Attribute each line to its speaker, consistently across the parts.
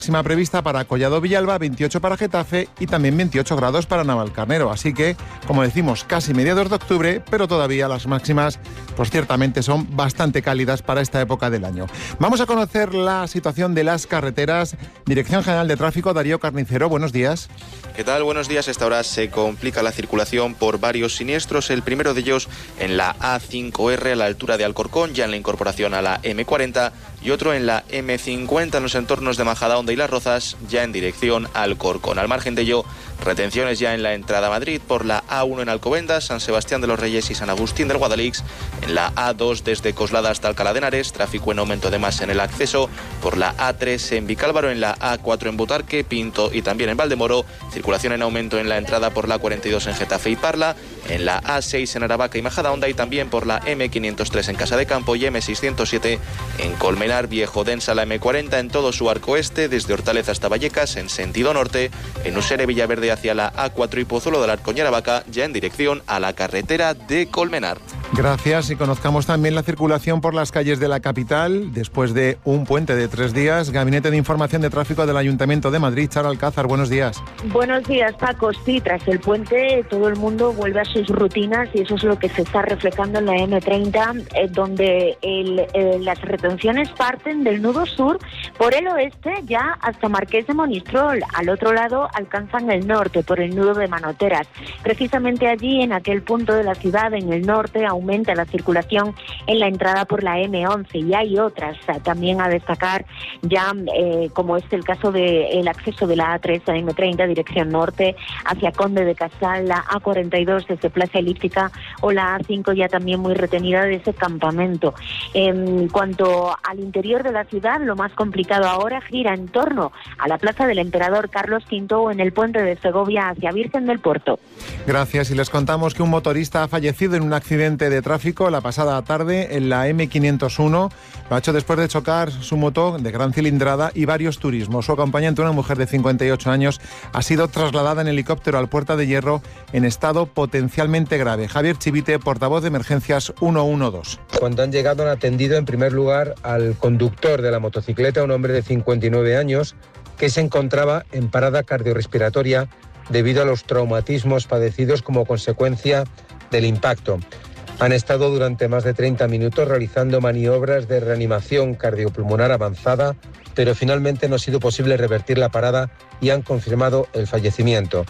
Speaker 1: Máxima prevista para Collado Villalba, 28 para Getafe y también 28 grados para Navalcarnero. Así que, como decimos, casi mediados de octubre, pero todavía las máximas, pues ciertamente son bastante cálidas para esta época del año. Vamos a conocer la situación de las carreteras. Dirección General de Tráfico, Darío Carnicero, buenos días.
Speaker 2: ¿Qué tal? Buenos días. A esta hora se complica la circulación por varios siniestros. El primero de ellos en la A5R a la altura de Alcorcón, ya en la incorporación a la M40, y otro en la M50 en los entornos de Majadahonda y Las Rozas, ya en dirección a Alcorcón. Al margen de ello, retenciones ya en la entrada a Madrid por la A1 en Alcobendas, San Sebastián de los Reyes y San Agustín del Guadalix, en la A2 desde Coslada hasta Alcalá de Henares, tráfico en aumento además en el acceso por la A3 en Vicálvaro, en la A4 en Butarque, Pinto y también en Valdemoro, circulación en aumento en la entrada por la A42 en Getafe y Parla, en la A6 en Aravaca y Majadahonda y también por la M503 en Casa de Campo y M607 en Colmenar Viejo. Densa la M40 en todo su arco este, desde Hortaleza hasta Vallecas en sentido norte, en Usere Villaverde hacia la A4 y Pozuelo del Arco y Aravaca, ya en dirección a la carretera de Colmenar.
Speaker 1: Gracias, y conozcamos también la circulación por las calles de la capital después de un puente de 3 días. Gabinete de Información de Tráfico del Ayuntamiento de Madrid, Charo Alcázar, buenos días.
Speaker 3: Buenos días, Paco. Sí, tras el puente todo el mundo vuelve a sus rutinas y eso es lo que se está reflejando en la M30, donde las retenciones parten del nudo sur por el oeste ya hasta Marqués de Monistrol. Al otro lado alcanzan el norte por el nudo de Manoteras. Precisamente allí, en aquel punto de la ciudad, en el norte, aumenta la circulación en la entrada por la M11 y hay otras también a destacar ya, como es el caso del acceso de la A3 a M30 dirección norte hacia Conde de Casal, la A42 desde Plaza Elíptica o la A5 ya también muy retenida de ese campamento. En cuanto al interior de la ciudad, lo más complicado ahora gira en torno a la Plaza del Emperador Carlos V o en el puente de Segovia hacia Virgen del Puerto.
Speaker 1: Gracias, y les contamos que un motorista ha fallecido en un accidente de tráfico la pasada tarde en la M501. Lo ha hecho después de chocar su moto de gran cilindrada y varios turismos. Su acompañante, una mujer de 58 años, ha sido trasladada en helicóptero al Puerta de Hierro en estado potencialmente grave. Javier Chivite, portavoz de Emergencias 112.
Speaker 4: Cuando han llegado, han atendido en primer lugar al conductor de la motocicleta, un hombre de 59 años, que se encontraba en parada cardiorrespiratoria debido a los traumatismos padecidos como consecuencia del impacto. Han estado durante más de 30 minutos realizando maniobras de reanimación cardiopulmonar avanzada, pero finalmente no ha sido posible revertir la parada y han confirmado el fallecimiento.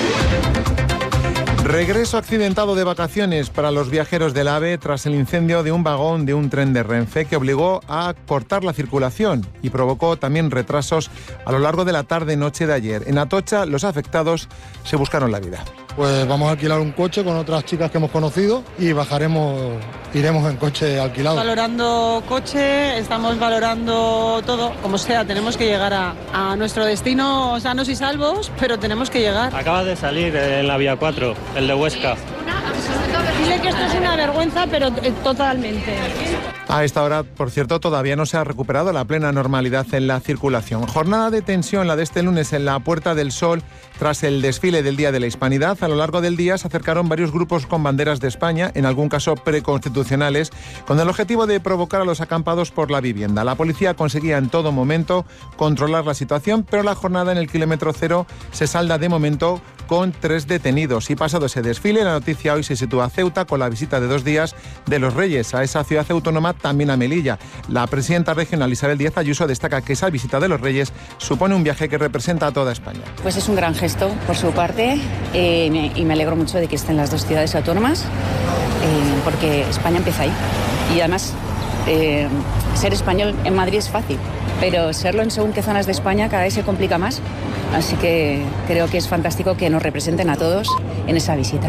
Speaker 1: Regreso accidentado de vacaciones para los viajeros del AVE tras el incendio de un vagón de un tren de Renfe que obligó a cortar la circulación y provocó también retrasos a lo largo de la tarde-noche de ayer. En Atocha, los afectados se buscaron la vida.
Speaker 5: Pues vamos a alquilar un coche con otras chicas que hemos conocido y iremos en coche alquilado.
Speaker 6: Valorando coche, estamos valorando todo, como sea, tenemos que llegar a nuestro destino sanos y salvos, pero tenemos que llegar.
Speaker 7: Acaba de salir en la vía 4, el de Huesca.
Speaker 6: Dile que esto es una vergüenza, pero totalmente.
Speaker 1: A esta hora, por cierto, todavía no se ha recuperado la plena normalidad en la circulación. Jornada de tensión la de este lunes en la Puerta del Sol tras el desfile del Día de la Hispanidad. A lo largo del día se acercaron varios grupos con banderas de España, en algún caso preconstitucionales, con el objetivo de provocar a los acampados por la vivienda. La policía conseguía en todo momento controlar la situación, pero la jornada en el kilómetro cero se salda de momento con 3 detenidos. Y pasado ese desfile, la noticia hoy se sitúa a Ceuta con la visita de 2 días de los Reyes a esa ciudad autónoma, también a Melilla. La presidenta regional Isabel Díaz Ayuso destaca que esa visita de los Reyes supone un viaje que representa a toda España.
Speaker 8: Pues es un gran gesto por su parte y me alegro mucho de que estén las 2 ciudades autónomas porque España empieza ahí. Y además, ser español en Madrid es fácil, pero serlo en según qué zonas de España cada vez se complica más. Así que creo que es fantástico que nos representen a todos en esa visita.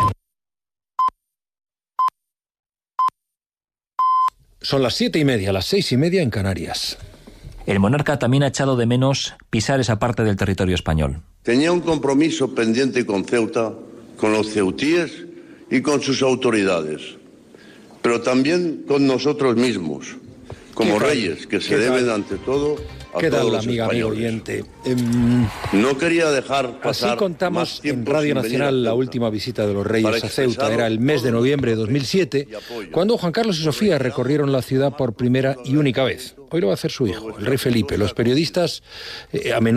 Speaker 9: Son las 7:30, las 6:30 en Canarias.
Speaker 10: El monarca también ha echado de menos pisar esa parte del territorio español.
Speaker 11: Tenía un compromiso pendiente con Ceuta, con los ceutíes y con sus autoridades, pero también con nosotros mismos, como reyes, que se deben ante todo a
Speaker 9: ¿Qué tal,
Speaker 11: todos los
Speaker 9: amiga, amigo
Speaker 11: españoles.
Speaker 9: oyente?
Speaker 11: No quería dejar pasar
Speaker 9: Así contamos
Speaker 11: más tiempo
Speaker 9: en Radio
Speaker 11: sin venir
Speaker 9: Nacional
Speaker 11: a
Speaker 9: la
Speaker 11: Ceuta.
Speaker 9: última visita de los Reyes
Speaker 11: Para
Speaker 9: a Ceuta.
Speaker 11: expresar
Speaker 9: Era el mes de noviembre de 2007, cuando Juan Carlos y Sofía recorrieron la ciudad por primera y única vez. Hoy lo va a hacer su hijo, el rey Felipe. Los periodistas a menudo